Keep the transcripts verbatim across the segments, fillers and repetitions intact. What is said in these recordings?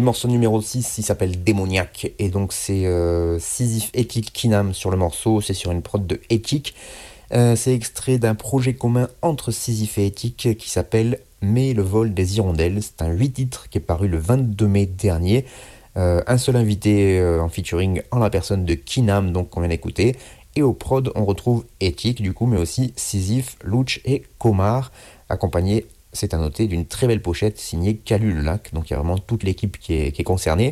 morceau numéro six, il s'appelle Démoniaque, et donc c'est euh, Sisyphe, Ethic, Kinam sur le morceau, c'est sur une prod de Ethic. Euh, c'est extrait d'un projet commun entre Sisyphe et Ethic qui s'appelle Mais le vol des hirondelles. C'est un huit titres qui est paru le vingt-deux mai dernier. Euh, un seul invité euh, en featuring en la personne de Kinam, donc qu'on vient d'écouter. Et au prod, on retrouve Ethic du coup, mais aussi Sisyphe, Louch et Komar, accompagnés, c'est à noter, d'une très belle pochette signée Calulac. Donc il y a vraiment toute l'équipe qui est, qui est concernée.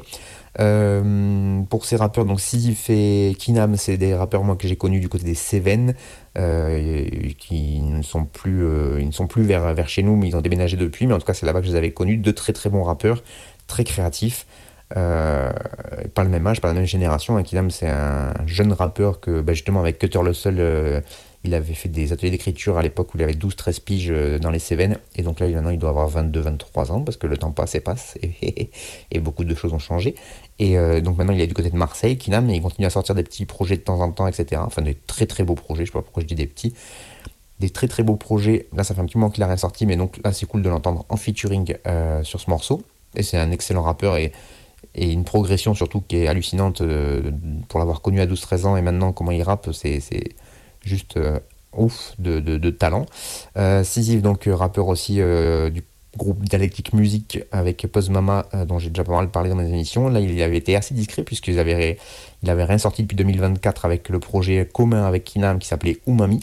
Euh, pour ces rappeurs, donc Sisyphe et Kinam, c'est des rappeurs moi que j'ai connus du côté des Cévennes, euh, qui ne sont plus, euh, ils ne sont plus vers, vers chez nous, mais ils ont déménagé depuis. Mais en tout cas, c'est là-bas que je les avais connus, deux très très bons rappeurs, très créatifs. Euh, pas le même âge, pas la même génération. Hein. Kinam, c'est un jeune rappeur que bah, justement avec Cutter Lussel, euh, il avait fait des ateliers d'écriture à l'époque où il avait douze treize piges euh, dans les Cévennes, et donc là maintenant il doit avoir vingt-deux vingt-trois ans parce que le temps passe et passe et, et beaucoup de choses ont changé. Et euh, donc maintenant il est du côté de Marseille, Kinam, et il continue à sortir des petits projets de temps en temps, et cetera. Enfin des très très beaux projets, je sais pas pourquoi je dis des petits, des très très beaux projets. Là ça fait un petit moment qu'il a rien sorti, mais donc là c'est cool de l'entendre en featuring euh, sur ce morceau. Et c'est un excellent rappeur, et et une progression surtout qui est hallucinante euh, pour l'avoir connu à douze treize ans, et maintenant comment il rappe, c'est, c'est juste euh, ouf de, de, de talent. Euh, Sisyphe, donc euh, rappeur aussi euh, du groupe Dialectique Musique avec Pose Mama, euh, dont j'ai déjà pas mal parlé dans mes émissions. Là il avait été assez discret puisqu'il avait, il avait rien sorti depuis deux mille vingt-quatre avec le projet commun avec Kinam qui s'appelait Umami.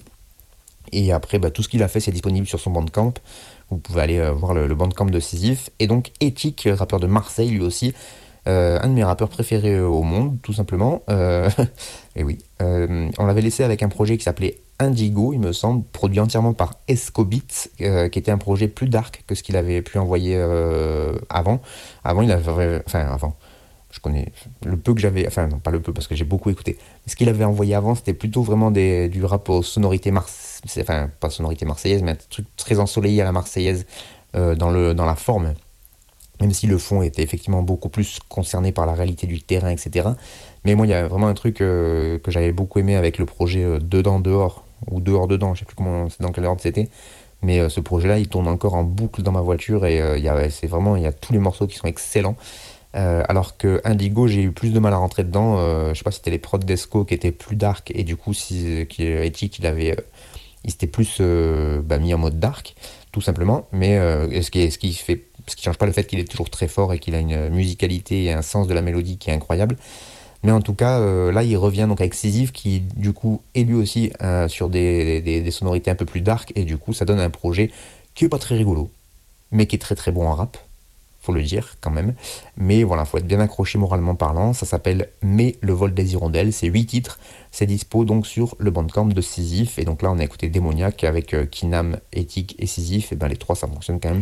Et après bah, tout ce qu'il a fait c'est disponible sur son Bandcamp. Vous pouvez aller euh, voir le, le Bandcamp de Sisyphe. Et donc Ethic, rappeur de Marseille lui aussi, Euh, un de mes rappeurs préférés au monde, tout simplement. Euh, et oui, euh, on l'avait laissé avec un projet qui s'appelait Indigo, il me semble, produit entièrement par Escobit, euh, qui était un projet plus dark que ce qu'il avait pu envoyer euh, avant. Avant, il avait, enfin avant, je connais le peu que j'avais, enfin non, pas le peu parce que j'ai beaucoup écouté. Mais ce qu'il avait envoyé avant, c'était plutôt vraiment des, du rap aux sonorités marseillaises, enfin pas sonorité marseillaise, mais un truc très ensoleillé à la marseillaise euh, dans le dans la forme. Même si le fond était effectivement beaucoup plus concerné par la réalité du terrain, et cetera. Mais moi, il y a vraiment un truc euh, que j'avais beaucoup aimé avec le projet euh, Dedans Dehors, ou Dehors Dedans, je sais plus comment, c'est dans quel ordre c'était. Mais euh, ce projet-là, il tourne encore en boucle dans ma voiture, et euh, il y a, c'est vraiment, il y a tous les morceaux qui sont excellents. Euh, alors que Indigo, j'ai eu plus de mal à rentrer dedans. Euh, je sais pas si c'était les prods d'Esco qui étaient plus dark, et du coup, si, qui, Ethic, il avait, euh, il s'était plus euh, bah, mis en mode dark, tout simplement. Mais euh, ce qui, ce qui fait ce qui change pas le fait qu'il est toujours très fort et qu'il a une musicalité et un sens de la mélodie qui est incroyable. Mais en tout cas, euh, là, il revient donc avec Sisyphe qui, du coup, est lui aussi euh, sur des, des, des sonorités un peu plus dark, et du coup, ça donne un projet qui est pas très rigolo, mais qui est très très bon en rap, faut le dire quand même. Mais voilà, faut être bien accroché moralement parlant. Ça s'appelle Mais le vol des hirondelles, c'est huit titres, c'est dispo donc sur le Bandcamp de Sisyphe. Et donc là, on a écouté Démoniaque avec euh, Kinam, Ethic et Sisyphe, et ben les trois, ça fonctionne quand même